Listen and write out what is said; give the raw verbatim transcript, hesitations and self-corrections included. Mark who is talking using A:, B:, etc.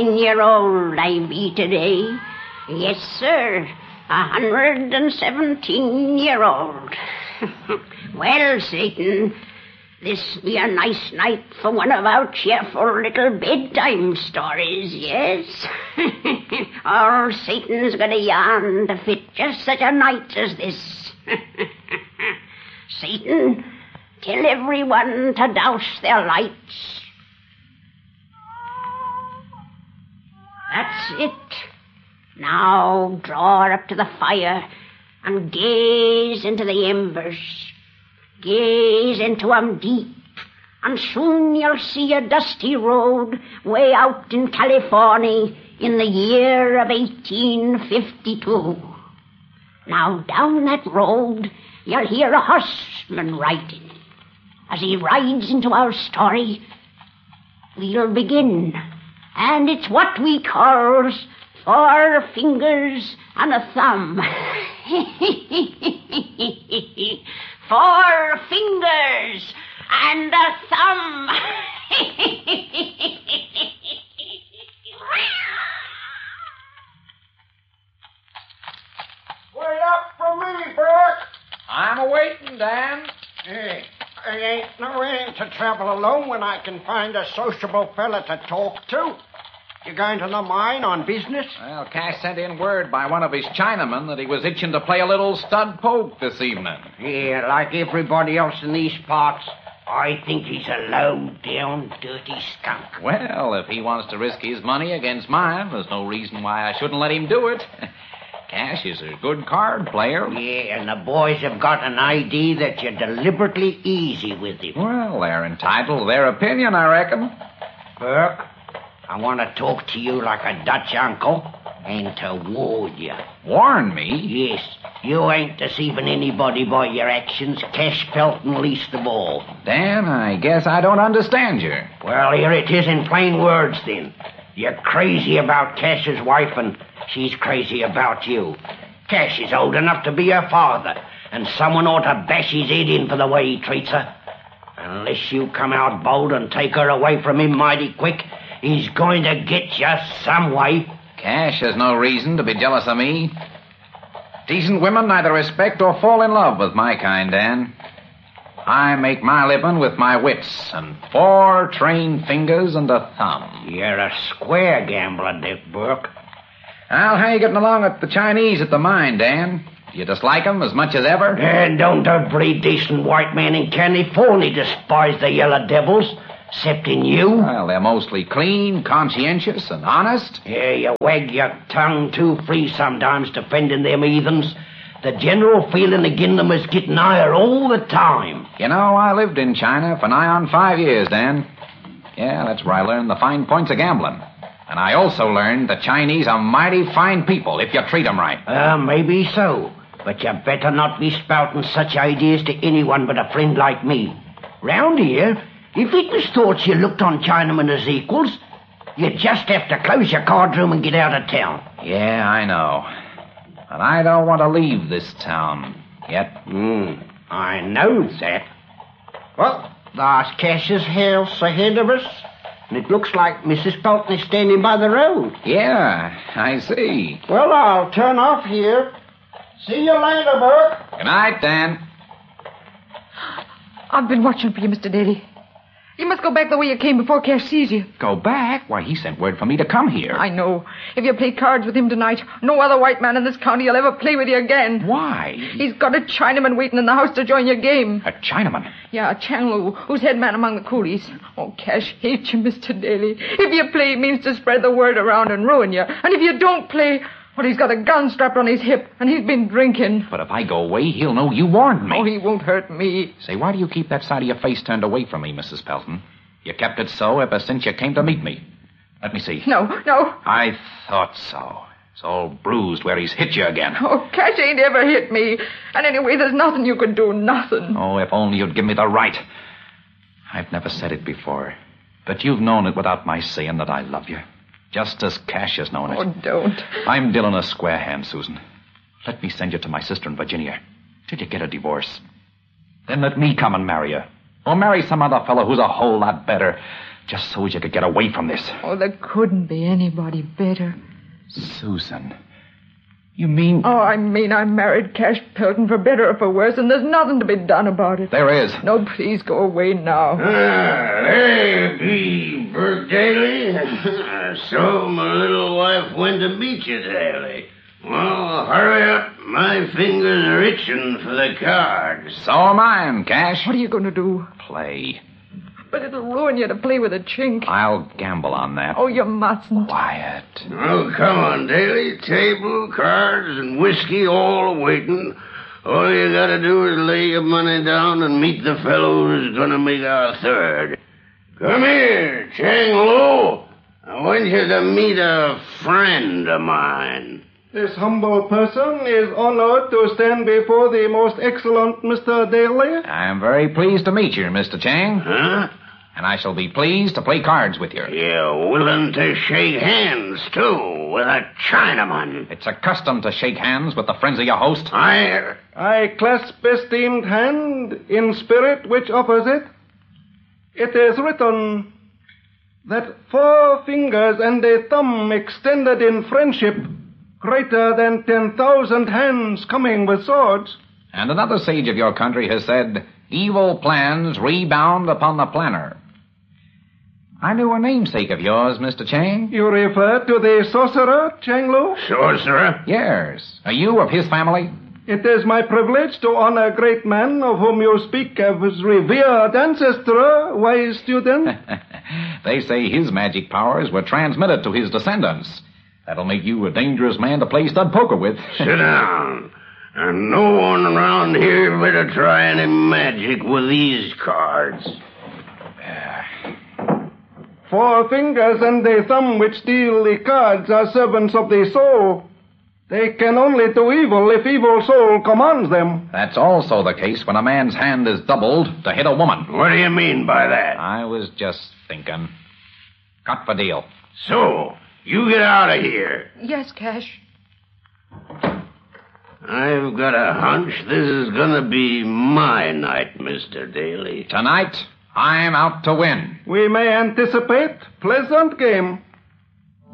A: year old I be today. Yes, sir, a hundred and seventeen year old. Well, Satan, this be a nice night for one of our cheerful little bedtime stories, yes? Oh, Satan's got a yarn to fit just such a night as this. Satan, tell everyone to douse their lights. That's it. Now draw her up to the fire and gaze into the embers. Gaze into 'em deep, and soon you'll see a dusty road way out in California in the year of eighteen fifty-two. Now down that road you'll hear a horseman riding. As he rides into our story, we'll begin, and it's what we calls four fingers and a thumb. Four fingers and a thumb.
B: Wait up for me, Burke.
C: I'm a-waiting, Dan.
B: Hey, I ain't no end to travel alone when I can find a sociable fella to talk to. You going to the mine on business?
C: Well, Cash sent in word by one of his Chinamen that he was itching to play a little stud poke this evening.
B: Yeah, like everybody else in these parts, I think he's a low-down, dirty skunk.
C: Well, if he wants to risk his money against mine, there's no reason why I shouldn't let him do it. Cash is a good card player.
B: Yeah, and the boys have got an idea that you're deliberately easy with him.
C: Well, they're entitled to their opinion, I reckon.
B: Burke, I want to talk to you like a Dutch uncle and to warn you.
C: Warn me?
B: Yes, you ain't deceiving anybody by your actions, Cash Felton least of all.
C: Dan, I guess I don't understand you.
B: Well, here it is in plain words, then. You're crazy about Cash's wife, and she's crazy about you. Cash is old enough to be her father, and someone ought to bash his head in for the way he treats her. Unless you come out bold and take her away from him mighty quick, he's going to get you some way.
C: Cash has no reason to be jealous of me. Decent women neither respect or fall in love with my kind, Dan. I make my living with my wits and four trained fingers and a thumb.
B: You're a square gambler, Dick Burke.
C: Well, how you getting along with the Chinese at the mine, Dan? Do you dislike them as much as ever?
B: And don't every decent white man in California despise the yellow devils, except in you?
C: Well, they're mostly clean, conscientious, and honest.
B: Yeah, you wag your tongue too free sometimes defending them heathens. The general feeling agin them is getting higher all the time.
C: You know, I lived in China for nigh on five years, Dan. Yeah, that's where I learned the fine points of gambling. And I also learned the Chinese are mighty fine people if you treat them right.
B: Uh, maybe so. But you better not be spouting such ideas to anyone but a friend like me. Round here, if it was thought you looked on Chinamen as equals, you'd just have to close your card room and get out of town.
C: Yeah, I know. And I don't want to leave this town yet.
B: Hmm, I know that. Well, there's Cash's house ahead of us, and it looks like Missus Pelton is standing by the road.
C: Yeah, I see.
B: Well, I'll turn off here. See you later, Burke.
C: Good night, Dan.
D: I've been watching for you, Mister Daly. You must go back the way you came before Cash sees you.
C: Go back? Why, he sent word for me to come here.
D: I know. If you play cards with him tonight, no other white man in this county will ever play with you again.
C: Why?
D: He's got a Chinaman waiting in the house to join your game.
C: A Chinaman?
D: Yeah, Chang Lu, who's head man among the coolies. Oh, Cash hates you, Mister Daly. If you play, it means to spread the word around and ruin you. And if you don't play, well, he's got a gun strapped on his hip, and he's been drinking.
C: But if I go away, he'll know you warned me.
D: Oh, he won't hurt me.
C: Say, why do you keep that side of your face turned away from me, Missus Pelton? You kept it so ever since you came to meet me. Let me see.
D: No, no.
C: I thought so. It's all bruised where he's hit you again.
D: Oh, Cash ain't ever hit me. And anyway, there's nothing you could do, nothing.
C: Oh, if only you'd give me the right. I've never said it before, but you've known it without my saying that I love you. Just as Cash has known it.
D: Oh, don't.
C: I'm dealing a square hand, Susan. Let me send you to my sister in Virginia till you get a divorce. Then let me come and marry you. Or marry some other fellow who's a whole lot better, just so as you could get away from this.
D: Oh, there couldn't be anybody better.
C: Susan, you mean...
D: Oh, I mean I married Cash Pelton for better or for worse, and there's nothing to be done about it.
C: There is.
D: No, please go away now.
B: Ah, there be, Bert Daly. So my little wife went to meet you, Daly. Well, hurry up. My fingers are itching for the cards.
C: So are mine, Cash.
D: What are you going to do?
C: Play.
D: But it'll ruin you to play with a chink.
C: I'll gamble on that.
D: Oh, you mustn't.
C: Quiet.
B: Oh, come on, Daly. Table, cards, and whiskey all waiting. All you gotta do is lay your money down and meet the fellow who's gonna make our third. Come here, Chang Lo. I want you to meet a friend of mine.
E: This humble person is honored to stand before the most excellent Mister Daly.
C: I am very pleased to meet you, Mister Chang.
B: Huh?
C: And I shall be pleased to play cards with you.
B: You're willing to shake hands, too, with a Chinaman.
C: It's a custom to shake hands with the friends of your host.
B: I...
E: I clasp esteemed hand in spirit which offers it. It is written that four fingers and a thumb extended in friendship greater than ten thousand hands coming with swords.
C: And another sage of your country has said, evil plans rebound upon the planner. I knew a namesake of yours, Mister Chang.
E: You refer to the sorcerer, Chang Lu?
B: Sorcerer?
C: Yes. Are you of his family?
E: It is my privilege to honor a great man of whom you speak of his revered ancestor, wise student.
C: They say his magic powers were transmitted to his descendants. That'll make you a dangerous man to play stud poker with.
B: Sit down. And no one around here better try any magic with these cards.
E: Four fingers and a thumb which deal the cards are servants of the soul. They can only do evil if evil soul commands them.
C: That's also the case when a man's hand is doubled to hit a woman.
B: What do you mean by that?
C: I was just thinking. Cut for deal.
B: So, you get out of here.
D: Yes, Cash.
B: I've got a hunch this is gonna be my night, Mister Daly.
C: Tonight, I'm out to win.
E: We may anticipate pleasant game.